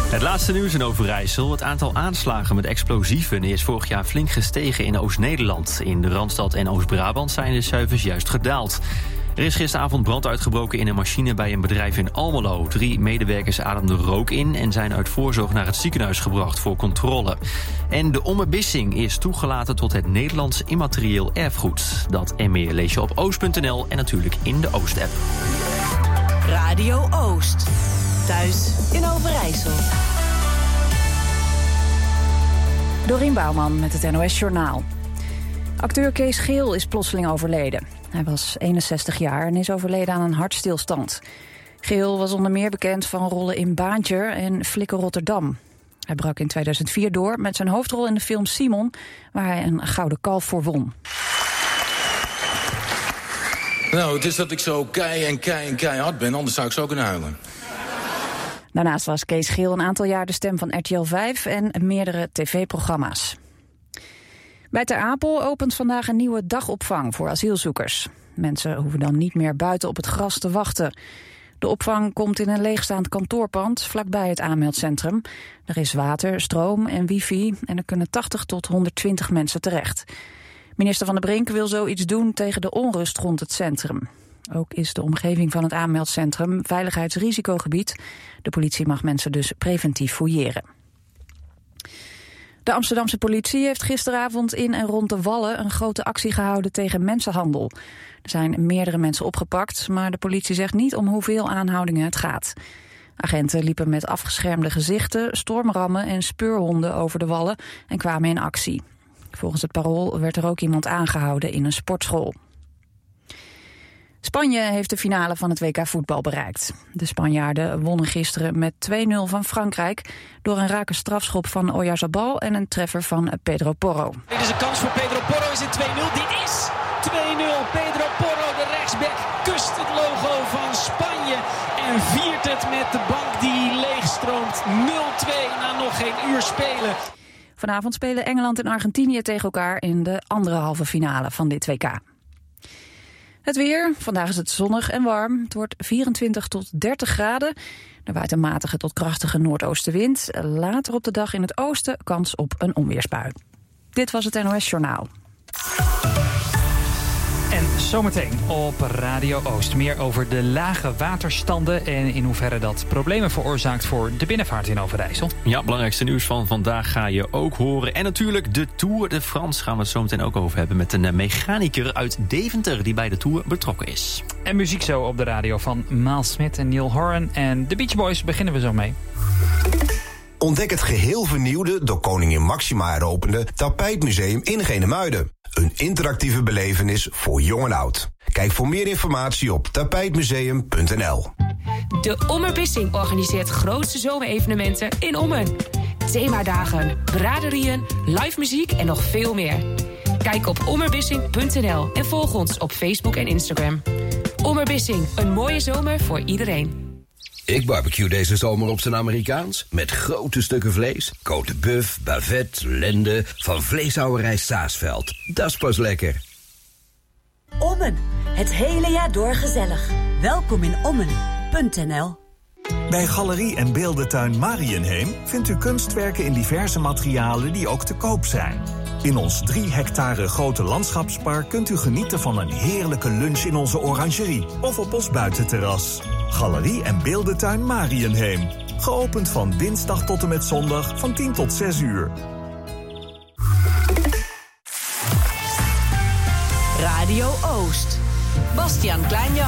Het laatste nieuws in Overijssel. Het aantal aanslagen met explosieven is vorig jaar flink gestegen in Oost-Nederland. In de Randstad en Oost-Brabant zijn de cijfers juist gedaald. Er is gisteravond brand uitgebroken in een machine bij een bedrijf in Almelo. 3 medewerkers ademden rook in en zijn uit voorzorg naar het ziekenhuis gebracht voor controle. En de Ommebissing is toegelaten tot het Nederlands immaterieel erfgoed. Dat en meer lees je op oost.nl en natuurlijk in de Oost-app. Radio Oost. Thuis in Overijssel. Dorien Bouwman met het NOS Journaal. Acteur Kees Geel is plotseling overleden. Hij was 61 jaar en is overleden aan een hartstilstand. Geel was onder meer bekend van rollen in Baantje en Flikker Rotterdam. Hij brak in 2004 door met zijn hoofdrol in de film Simon, waar hij een gouden kalf voor won. Nou, het is dat ik zo keihard ben, anders zou ik zo kunnen huilen. Daarnaast was Kees Geel een aantal jaar de stem van RTL 5 en meerdere tv-programma's. Bij Ter Apel opent vandaag een nieuwe dagopvang voor asielzoekers. Mensen hoeven dan niet meer buiten op het gras te wachten. De opvang komt in een leegstaand kantoorpand vlakbij het aanmeldcentrum. Er is water, stroom en wifi en er kunnen 80 tot 120 mensen terecht. Minister Van der Brink wil zoiets doen tegen de onrust rond het centrum. Ook is de omgeving van het aanmeldcentrum veiligheidsrisicogebied. De politie mag mensen dus preventief fouilleren. De Amsterdamse politie heeft gisteravond in en rond de Wallen een grote actie gehouden tegen mensenhandel. Er zijn meerdere mensen opgepakt, maar de politie zegt niet om hoeveel aanhoudingen het gaat. Agenten liepen met afgeschermde gezichten, stormrammen en speurhonden over de Wallen en kwamen in actie. Volgens het Parool werd er ook iemand aangehouden in een sportschool. Spanje heeft de finale van het WK voetbal bereikt. De Spanjaarden wonnen gisteren met 2-0 van Frankrijk door een rake strafschop van Oyarzabal en een treffer van Pedro Porro. Dit is een kans voor Pedro Porro, is het 2-0? Dit is 2-0. Pedro Porro, de rechtsback, kust het logo van Spanje en viert het met de bank die leegstroomt. 0-2 na nog geen uur spelen. Vanavond spelen Engeland en Argentinië tegen elkaar in de andere halve finale van dit WK. Het weer. Vandaag is het zonnig en warm. Het wordt 24 tot 30 graden. Er waait een matige tot krachtige noordoostenwind. Later op de dag in het oosten kans op een onweersbui. Dit was het NOS Journaal. En zometeen op Radio Oost meer over de lage waterstanden en in hoeverre dat problemen veroorzaakt voor de binnenvaart in Overijssel. Ja, belangrijkste nieuws van vandaag ga je ook horen. En natuurlijk de Tour de France gaan we het zo meteen ook over hebben met een mechaniker uit Deventer die bij de Tour betrokken is. En muziek zo op de radio van Miles Smith en Neil Horan en de Beach Boys beginnen we zo mee. Ontdek het geheel vernieuwde, door koningin Máxima heropende Tapijtmuseum in Genemuiden. Een interactieve belevenis voor jong en oud. Kijk voor meer informatie op tapijtmuseum.nl. De Ommebissing organiseert grootste zomerevenementen in Ommen. Themadagen, braderieën, live muziek en nog veel meer. Kijk op ommerbissing.nl en volg ons op Facebook en Instagram. Ommebissing, een mooie zomer voor iedereen. Ik barbecue deze zomer op zijn Amerikaans. Met grote stukken vlees, côte bœuf, bavette, lende, van vleeshouwerij Saasveld. Dat is pas lekker. Ommen, het hele jaar door gezellig. Welkom in Ommen.nl. Bij Galerie en Beeldentuin Mariënheem vindt u kunstwerken in diverse materialen die ook te koop zijn. In ons 3 hectare grote landschapspark kunt u genieten van een heerlijke lunch in onze orangerie of op ons buitenterras. Galerie en Beeldentuin Mariënheem. Geopend van dinsdag tot en met zondag van 10 tot 6 uur. Radio Oost. Bastiaan Kleinjan.